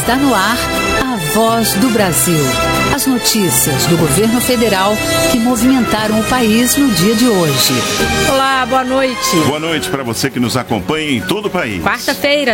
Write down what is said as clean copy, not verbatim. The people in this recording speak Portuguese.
Está no ar a Voz do Brasil. As notícias do governo federal que movimentaram o país no dia de hoje. Olá, boa noite. Boa noite para você que nos acompanha em todo o país. Quarta-feira,